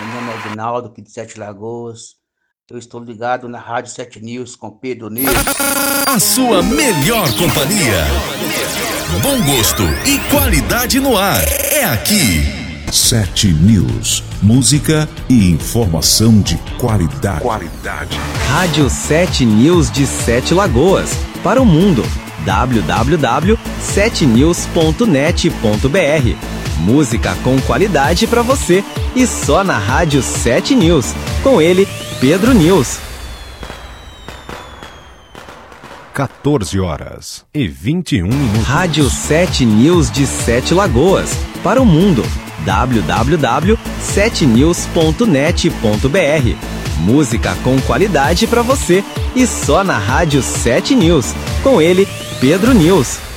nome é Aguinaldo, aqui de Sete Lagoas. Eu estou ligado na Rádio 7 News com Pedro News. A sua melhor companhia. Bom gosto e qualidade no ar. É aqui. 7 News. Música e informação de qualidade. Rádio 7 News de Sete Lagoas. Para o mundo. www.7news.net.br. Música com qualidade para você. E só na Rádio 7 News. Com ele, Pedro News. 14h21. Rádio 7 News de Sete Lagoas. Para o mundo. www.7news.net.br. Música com qualidade para você. E só na Rádio 7 News. Com ele, Pedro News.